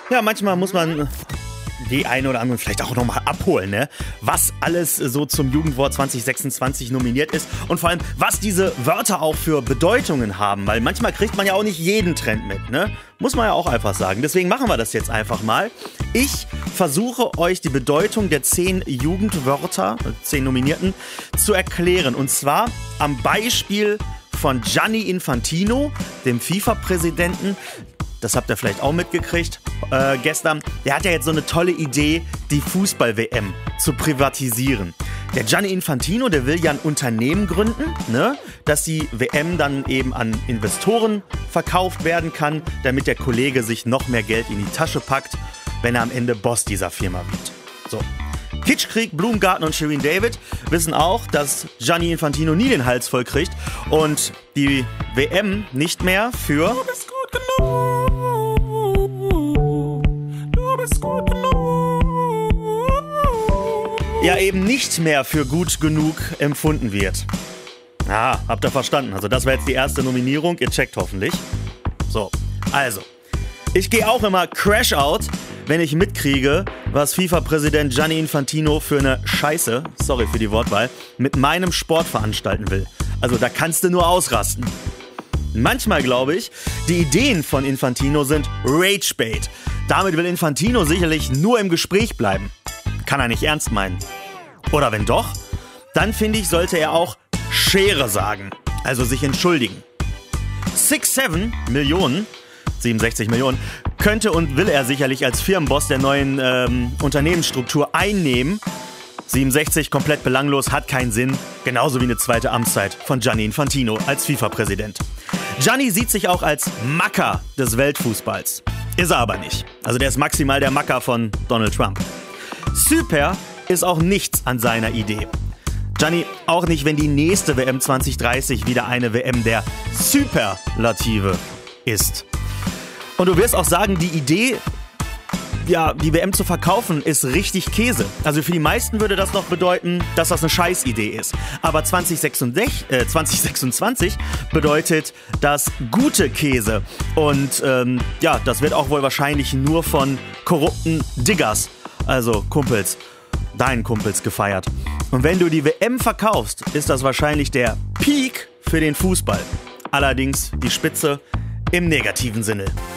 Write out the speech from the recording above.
Ja, manchmal muss man die eine oder andere vielleicht auch nochmal abholen, ne? Was alles so zum Jugendwort 2026 nominiert ist und vor allem, was diese Wörter auch für Bedeutungen haben, weil manchmal kriegt man ja auch nicht jeden Trend mit, ne? Muss man ja auch einfach sagen. Deswegen machen wir das jetzt einfach mal. Ich versuche euch die Bedeutung der 10 Jugendwörter, 10 Nominierten, zu erklären. Und zwar am Beispiel von Gianni Infantino, dem FIFA-Präsidenten. Das habt ihr vielleicht auch mitgekriegt gestern. Der hat ja jetzt so eine tolle Idee, die Fußball-WM zu privatisieren. Der Gianni Infantino, der will ja ein Unternehmen gründen, ne, dass die WM dann eben an Investoren verkauft werden kann, damit der Kollege sich noch mehr Geld in die Tasche packt, wenn er am Ende Boss dieser Firma wird. So. Kitschkrieg, Blumengarten und Shirin David wissen auch, dass Gianni Infantino nie den Hals voll kriegt und die WM nicht mehr für... Du bist gut genug. Du bist gut genug. Ja, eben nicht mehr für gut genug empfunden wird. Ah, habt ihr verstanden. Also das war jetzt die erste Nominierung. Ihr checkt hoffentlich. So, also. Ich gehe auch immer Crash Out, wenn ich mitkriege, was FIFA-Präsident Gianni Infantino für eine Scheiße, sorry für die Wortwahl, mit meinem Sport veranstalten will. Also da kannst du nur ausrasten. Manchmal glaube ich, die Ideen von Infantino sind Ragebait. Damit will Infantino sicherlich nur im Gespräch bleiben. Kann er nicht ernst meinen. Oder wenn doch, dann finde ich, sollte er auch Schere sagen. Also sich entschuldigen. 67 Millionen, könnte und will er sicherlich als Firmenboss der neuen Unternehmensstruktur einnehmen. 67 komplett belanglos, hat keinen Sinn. Genauso wie eine zweite Amtszeit von Gianni Infantino als FIFA-Präsident. Gianni sieht sich auch als Macker des Weltfußballs. Ist er aber nicht. Also der ist maximal der Macker von Donald Trump. Super ist auch nichts an seiner Idee. Gianni auch nicht, wenn die nächste WM 2030 wieder eine WM der Superlative ist. Und du wirst auch sagen, die Idee, ja, die WM zu verkaufen, ist richtig Käse. Also für die meisten würde das noch bedeuten, dass das eine Scheißidee ist. Aber 2026 bedeutet das gute Käse. Und ja, das wird auch wohl wahrscheinlich nur von korrupten Diggers, also Kumpels, deinen Kumpels gefeiert. Und wenn du die WM verkaufst, ist das wahrscheinlich der Peak für den Fußball. Allerdings die Spitze im negativen Sinne.